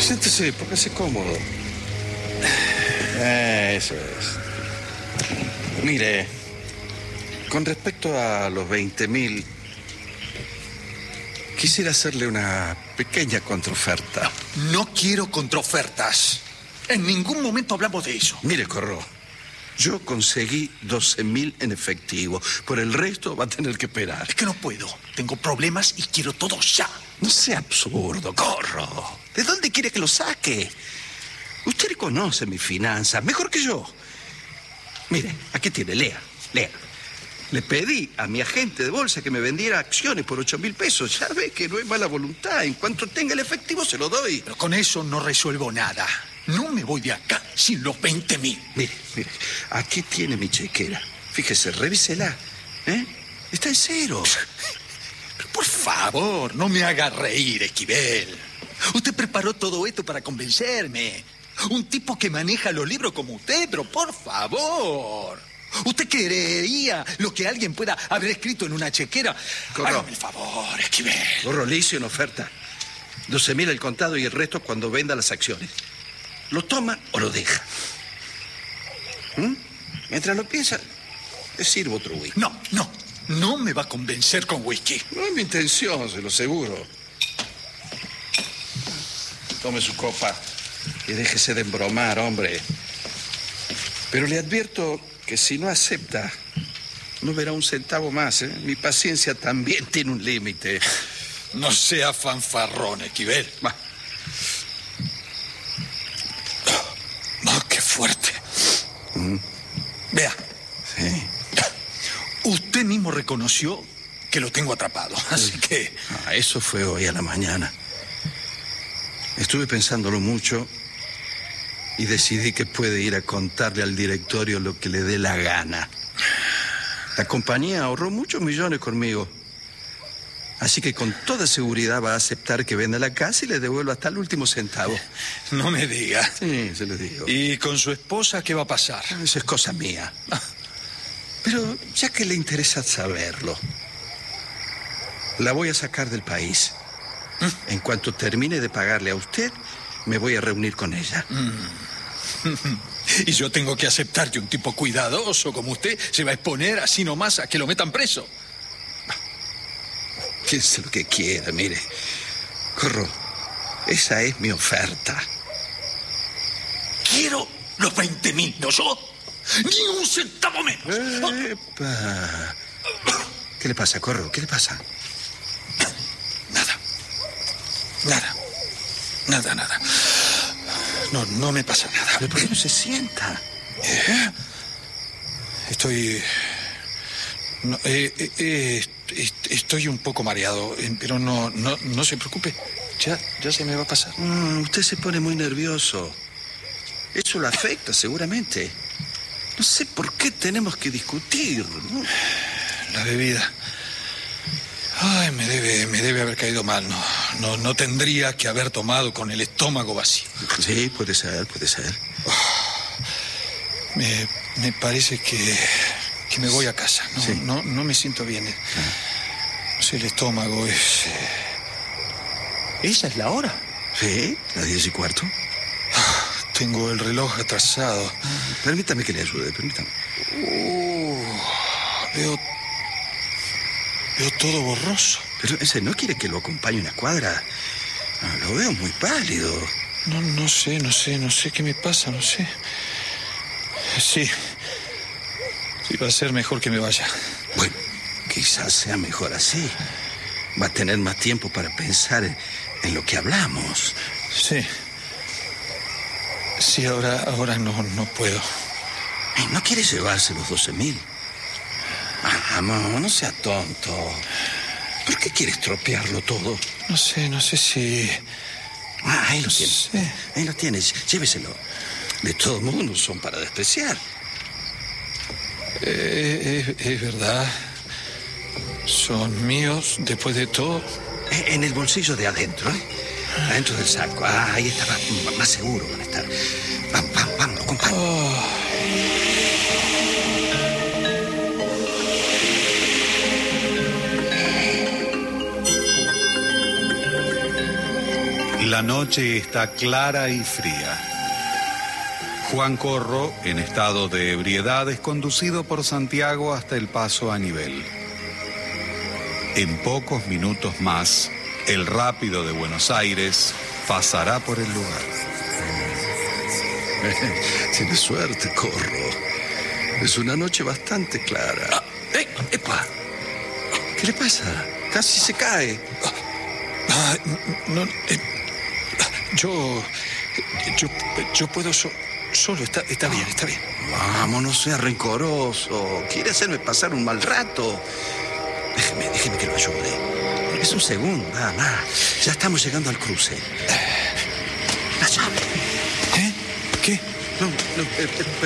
Siéntese, póngase cómodo. Eso es. Mire, con respecto a los 20.000, quisiera hacerle una pequeña contraoferta. No quiero contraofertas. En ningún momento hablamos de eso. Mire, Corro, yo conseguí 12.000 en efectivo. Por el resto va a tener que esperar. Es que no puedo. Tengo problemas y quiero todo ya. No sea absurdo, Corro. ¿De dónde quiere que lo saque? Usted conoce mis finanzas mejor que yo. Mire, aquí tiene, lea. Le pedí a mi agente de bolsa que me vendiera acciones por 8.000 pesos. Ya ve que no es mala voluntad. En cuanto tenga el efectivo, se lo doy. Pero con eso no resuelvo nada. No me voy de acá sin los 20.000. Mire, aquí tiene mi chequera. Fíjese, revísela. Está en cero. Pero por favor, no me haga reír, Esquivel. Usted preparó todo esto para convencerme. Un tipo que maneja los libros como usted, pero por favor. ¿Usted creería lo que alguien pueda haber escrito en una chequera? Corro. Hágame el favor, Esquivel. Corro, le hice una oferta. 12.000 el contado y el resto cuando venda las acciones. ¿Lo toma o lo deja? Mientras lo piensa, le sirvo otro whisky. No me va a convencer con whisky. No es mi intención, se lo aseguro. Tome su copa y déjese de embromar, hombre. Pero le advierto que si no acepta, no verá un centavo más, ¿eh? Mi paciencia también tiene un límite. No sea fanfarrón, Esquivel. ¡Qué fuerte! Vea. Sí. Usted mismo reconoció que lo tengo atrapado, así que... Eso fue hoy a la mañana. Estuve pensándolo mucho y decidí que puede ir a contarle al directorio lo que le dé la gana. La compañía ahorró muchos millones conmigo. Así que con toda seguridad va a aceptar que venda la casa y le devuelva hasta el último centavo. No me diga. Sí, se lo digo. ¿Y con su esposa qué va a pasar? Eso es cosa mía. Pero ya que le interesa saberlo, la voy a sacar del país. En cuanto termine de pagarle a usted, me voy a reunir con ella. Y yo tengo que aceptar que un tipo cuidadoso como usted se va a exponer así nomás a que lo metan preso. Piense lo que quiera, mire. Corro, esa es mi oferta. Quiero los 20.000, ¿no yo? ¡Ni un centavo menos! ¡Epa! ¿Qué le pasa, Corro? ¿Qué le pasa? Nada. No me pasa nada. ¿Pero por qué no se sienta? Estoy un poco mareado, pero no se preocupe. Ya se me va a pasar. Usted se pone muy nervioso. Eso lo afecta, seguramente. No sé por qué tenemos que discutir, ¿no? La bebida. Ay, me debe haber caído mal. No tendría que haber tomado con el estómago vacío. Sí, puede ser. Me parece que me voy a casa. No me siento bien. No sé, el estómago es... ¿Esa es la hora? Sí, las 10:15. Tengo el reloj atrasado. Permítame que le ayude, permítame. Veo todo borroso. Pero ese no quiere que lo acompañe una cuadra. Lo veo muy pálido. No sé qué me pasa, no sé. Sí, va a ser mejor que me vaya. Bueno, quizás sea mejor así. Va a tener más tiempo para pensar en lo que hablamos. Sí, ahora no puedo. ¿No quiere llevarse los 12.000? Vamos, no sea tonto. ¿Por qué quiere estropearlo todo? No sé si... Ahí lo tiene. Sí. Ahí lo tiene, lléveselo. De todos modos, no son para despreciar. Es verdad. Son míos, después de todo. En el bolsillo de adentro, ¿eh? Adentro del saco. Ahí está, más seguro van a estar. Vamos, compañero. La noche está clara y fría. Juan Corro, en estado de ebriedad, es conducido por Santiago hasta el paso a nivel. En pocos minutos más, el rápido de Buenos Aires pasará por el lugar. Tienes suerte, Corro. Es una noche bastante clara. ¡Epa! ¿Qué le pasa? Casi se cae. Yo puedo solo. Está bien, está bien. Vamos, no sea rencoroso. Quiere hacerme pasar un mal rato. Déjeme que lo ayude. Es un segundo, nada más. Ya estamos llegando al cruce. La llave. ¿Qué?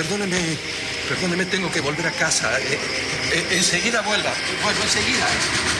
Perdóneme, tengo que volver a casa. Enseguida vuelvo, enseguida.